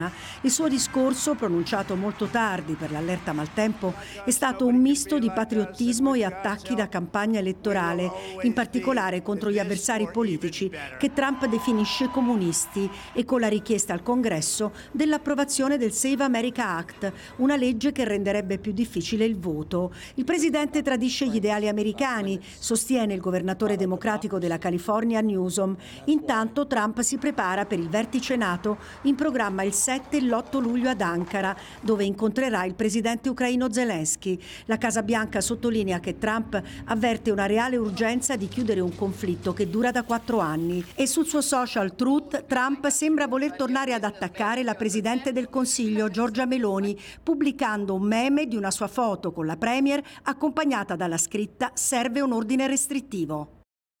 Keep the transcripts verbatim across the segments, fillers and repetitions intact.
Il suo discorso, pronunciato molto tardi per l'allerta maltempo, è stato un misto di patriottismo e attacchi da campagna elettorale, in particolare contro gli avversari politici che Trump definisce comunisti, e con la richiesta al Congresso dell'approvazione del Save America Act, una legge che renderebbe più difficile il voto. Il presidente tradisce gli ideali americani, sostiene il governatore democratico della California Newsom. Intanto Trump si prepara per il vertice NATO in programma il sette e l'otto luglio ad Ankara, dove incontrerà il presidente ucraino Zelensky. La Casa Bianca sottolinea che Trump avverte una reale urgenza di chiudere un conflitto che dura da quattro anni. E sul suo social Truth, Trump sembra voler tornare ad attaccare la Presidente del Consiglio, Giorgia Meloni, pubblicando un meme di una sua foto con la Premier accompagnata dalla scritta «Serve un ordine restrittivo».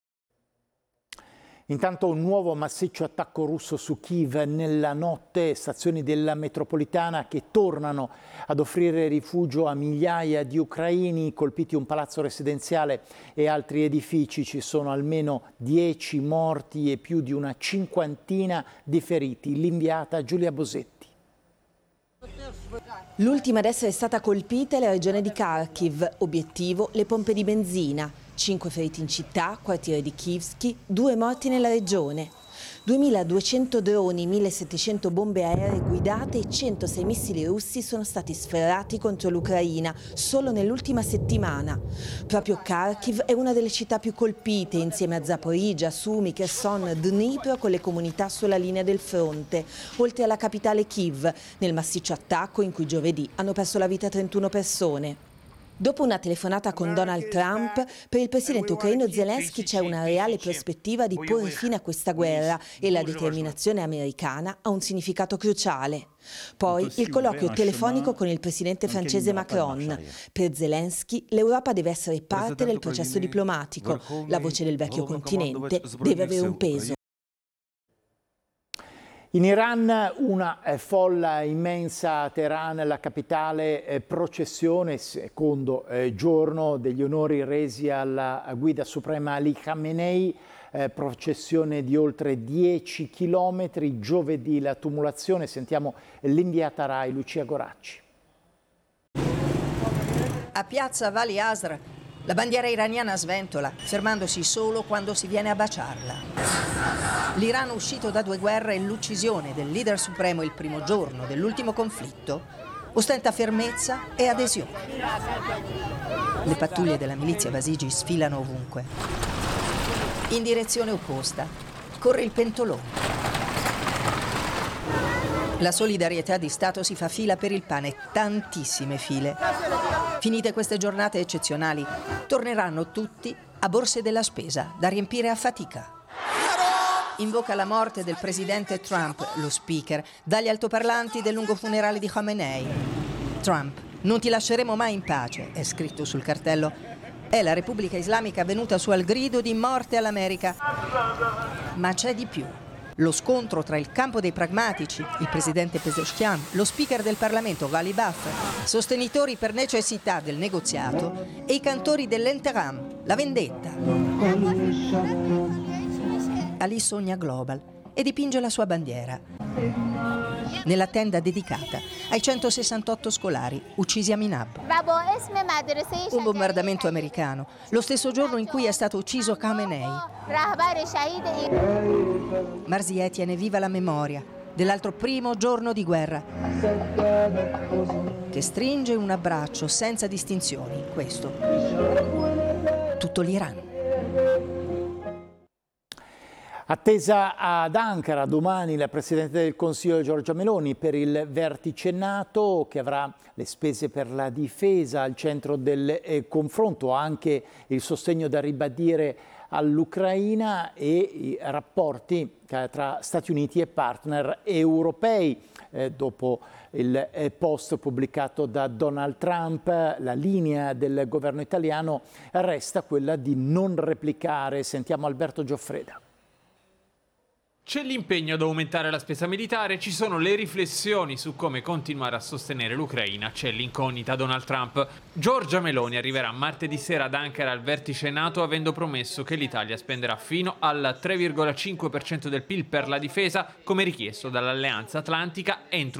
Intanto un nuovo massiccio attacco russo su Kiev nella notte, stazioni della metropolitana che tornano ad offrire rifugio a migliaia di ucraini, colpiti un palazzo residenziale e altri edifici, ci sono almeno dieci morti e più di una cinquantina di feriti. L'inviata Giulia Bosetti. L'ultima ad essere stata colpita è la regione di Kharkiv, obiettivo le pompe di benzina. Cinque feriti in città, quartiere di Kivsky, due morti nella regione. duemiladuecento droni, millesettecento bombe aeree guidate e centosei missili russi sono stati sferrati contro l'Ucraina solo nell'ultima settimana. Proprio Kharkiv è una delle città più colpite, insieme a Zaporizhzhia, Sumi, Kherson, Dnipro, con le comunità sulla linea del fronte, oltre alla capitale Kiev, nel massiccio attacco in cui giovedì hanno perso la vita trentuno persone. Dopo una telefonata con Donald Trump, per il presidente ucraino Zelensky c'è una reale prospettiva di porre fine a questa guerra e la determinazione americana ha un significato cruciale. Poi il colloquio telefonico con il presidente francese Macron. Per Zelensky l'Europa deve essere parte del processo diplomatico. La voce del vecchio continente deve avere un peso. In Iran una folla immensa a Teheran, la capitale, eh, processione, secondo eh, giorno degli onori resi alla guida suprema Ali Khamenei, eh, processione di oltre dieci chilometri, giovedì la tumulazione. Sentiamo l'inviata Rai Lucia Goracci. A piazza Vali Asr la bandiera iraniana sventola, fermandosi solo quando si viene a baciarla. L'Iran, uscito da due guerre e l'uccisione del leader supremo il primo giorno dell'ultimo conflitto, ostenta fermezza e adesione. Le pattuglie della milizia Basiji sfilano ovunque. In direzione opposta corre il pentolone. La solidarietà di Stato si fa fila per il pane, tantissime file. Finite queste giornate eccezionali, torneranno tutti a borse della spesa da riempire a fatica. Invoca la morte del presidente Trump, lo speaker, dagli altoparlanti del lungo funerale di Khamenei. Trump, non ti lasceremo mai in pace, è scritto sul cartello. È la Repubblica Islamica venuta su al grido di morte all'America. Ma c'è di più. Lo scontro tra il campo dei pragmatici, il presidente Pezeshkian, lo speaker del Parlamento Ghalibaf, sostenitori per necessità del negoziato, e i cantori dell'Interim, la vendetta. Ali sogna global e dipinge la sua bandiera nella tenda dedicata ai centosessantotto scolari uccisi a Minab. Un bombardamento americano, lo stesso giorno in cui è stato ucciso Khamenei. Marzieh tiene viva la memoria dell'altro primo giorno di guerra, che stringe un abbraccio senza distinzioni, questo, tutto l'Iran. Attesa ad Ankara domani la Presidente del Consiglio Giorgia Meloni per il vertice NATO, che avrà le spese per la difesa al centro del eh, confronto, anche il sostegno da ribadire all'Ucraina e i rapporti tra Stati Uniti e partner europei. Eh, dopo il eh, post pubblicato da Donald Trump, la linea del governo italiano resta quella di non replicare. Sentiamo Alberto Gioffreda. C'è l'impegno ad aumentare la spesa militare, ci sono le riflessioni su come continuare a sostenere l'Ucraina, c'è l'incognita Donald Trump. Giorgia Meloni arriverà martedì sera ad Ankara al vertice NATO avendo promesso che l'Italia spenderà fino al tre virgola cinque per cento del P I L per la difesa, come richiesto dall'Alleanza Atlantica, entro